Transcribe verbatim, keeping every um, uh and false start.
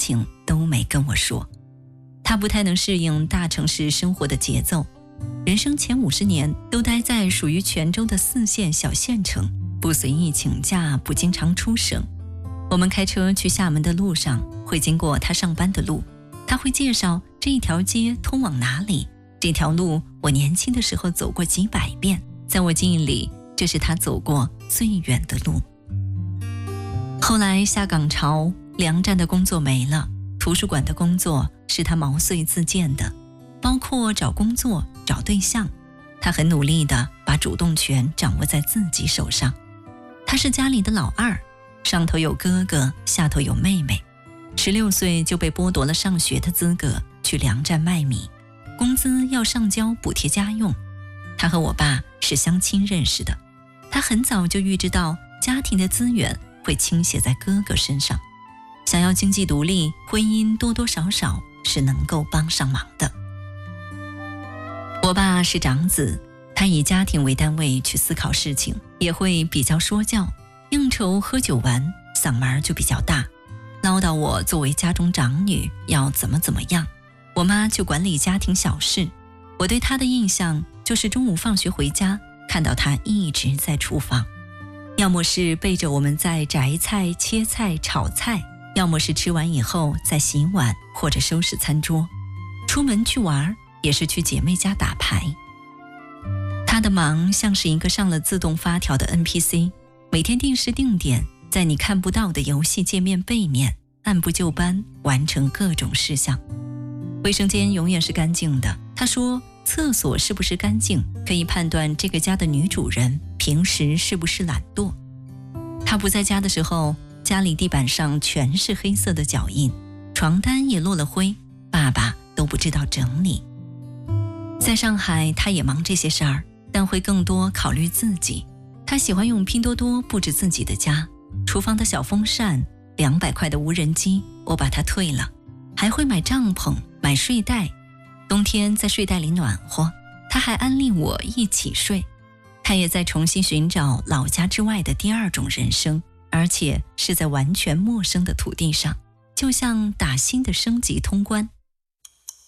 情都没跟我说。他不太能适应大城市生活的节奏，人生前五十年都待在属于泉州的四线小县城，不随意请假，不经常出省。我们开车去厦门的路上会经过他上班的路，他会介绍这一条街通往哪里，这条路我年轻的时候走过几百遍，在我记忆里这是他走过最远的路。后来下岗潮，粮站的工作没了，图书馆的工作是他毛遂自荐的，包括找工作找对象，他很努力地把主动权掌握在自己手上。他是家里的老二，上头有哥哥，下头有妹妹，十六岁就被剥夺了上学的资格，去粮站卖米，工资要上交补贴家用。他和我爸是相亲认识的，他很早就预知到家庭的资源会倾斜在哥哥身上，想要经济独立，婚姻多多少少是能够帮上忙的。我爸是长子，他以家庭为单位去思考事情，也会比较说教，应酬喝酒玩，嗓门就比较大，唠叨我作为家中长女要怎么怎么样。我妈就管理家庭小事，我对她的印象就是中午放学回家，看到她一直在厨房，要么是背着我们在摘菜、切菜、炒菜，要么是吃完以后在洗碗或者收拾餐桌。出门去玩也是去姐妹家打牌。她的忙像是一个上了自动发条的 N P C， 每天定时定点，在你看不到的游戏界面背面按部就班完成各种事项。卫生间永远是干净的，她说厕所是不是干净可以判断这个家的女主人平时是不是懒惰。她不在家的时候，家里地板上全是黑色的脚印，床单也落了灰，爸爸都不知道整理。在上海她也忙这些事儿，但会更多考虑自己。她喜欢用拼多多布置自己的家，厨房的小风扇，两百块的无人机我把它退了，还会买帐篷买睡袋，冬天在睡袋里暖和。她还安利我一起睡。她也在重新寻找老家之外的第二种人生，而且是在完全陌生的土地上，就像打新的升级通关。